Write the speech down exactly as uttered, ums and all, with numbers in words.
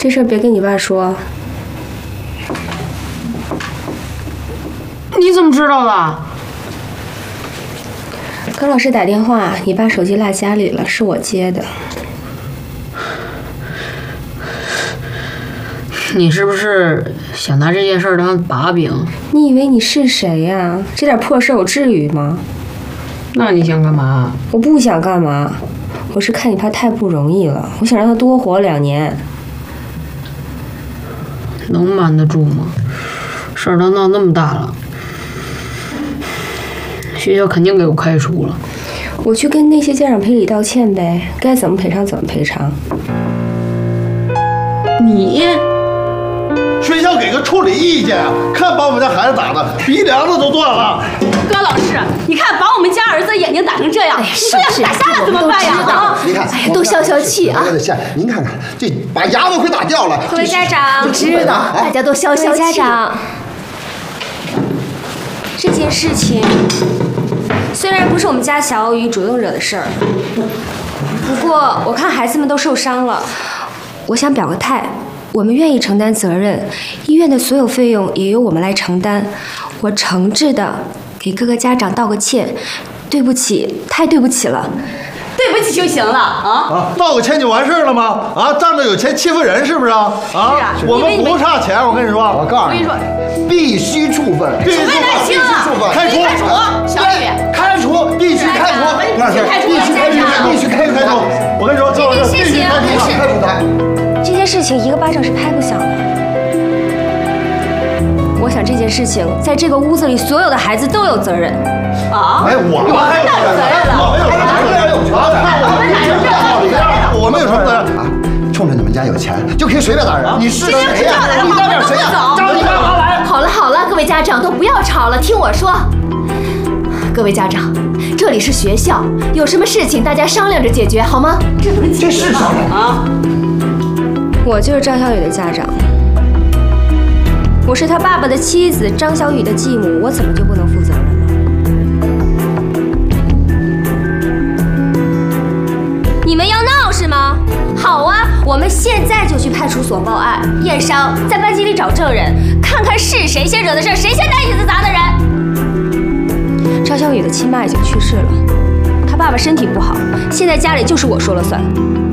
这事儿别跟你爸说。 你怎么知道的？ 高老师打电话，你爸手机落家里了，是我接的。 你是不是想拿这件事当把柄？ 你以为你是谁呀？这点破事我至于吗？ 那你想干嘛？ 我不想干嘛，我是看你爸太不容易了，我想让他多活两年。 能瞒得住吗？事儿都闹那么大了，学校肯定给我开除了。 我去跟那些家长赔礼道歉呗，该怎么赔偿怎么赔偿。 你？ 学校给个处理意见啊！看把我们家孩子打的鼻梁子都断了。 高老师，你看把我们家儿子眼睛打成这样，这要是打瞎了怎么办呀？啊！ 你看， 哎呀，都消消气啊！ 您看看，这把牙都快打掉了。 各位家长， 知道，大家都消消气。 家长，这件事情虽然不是我们家小雨主动惹的事儿，不过我看孩子们都受伤了，我想表个态。我们愿意承担责任，医院的所有费用也由我们来承担。我诚挚的给各个家长道个歉，对不起，太对不起了。 对不起就行了啊！ 啊，道个歉就完事儿了吗？啊，仗着有钱欺负人是不是啊？啊，我们不差钱，我跟你说， 我告诉你，必须处分， 必须处分， 必须处分， 开除， 开除，小雨， 开除，必须开除， 那是必须开除，必须开除，开除。 我跟你说，这件事情开除他。 这件事情一个巴掌是拍不响的。我想这件事情在这个屋子里所有的孩子都有责任。 啊？ 哎，我们还有责任了，我们有责任，有责任，我们哪有这样的责任？我们有什么责任啊？ 冲着你们家有钱就可以随便打人？你是谁呀？ 你代表谁呀？ 找你干嘛来？ 好了好了，各位家长都不要吵了，听我说。各位家长，这里是学校，有什么事情大家商量着解决好吗？ 这能解决吗？啊！ 我就是张小雨的家长，我是他爸爸的妻子，张小雨的继母，我怎么就不能负责任呢？你们要闹是吗？好啊，我们现在就去派出所报案，验伤，在班级里找证人，看看是谁先惹的事，谁先带椅子砸的人。张小雨的亲妈已经去世了，他爸爸身体不好，现在家里就是我说了算。